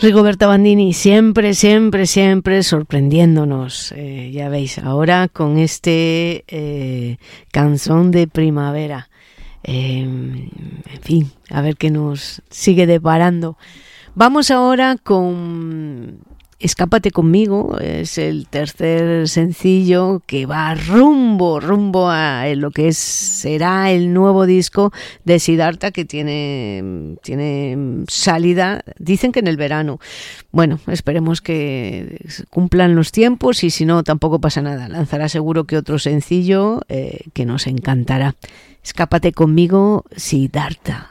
Rigoberta Bandini siempre sorprendiéndonos, ya veis, ahora con este canción de primavera, en fin, a ver qué nos sigue deparando. Vamos ahora con Escápate conmigo, es el tercer sencillo que va rumbo a lo que será el nuevo disco de Siddhartha, que tiene salida, dicen que en el verano. Bueno, esperemos que cumplan los tiempos y si no, tampoco pasa nada. Lanzará seguro que otro sencillo que nos encantará. Escápate conmigo, Siddhartha.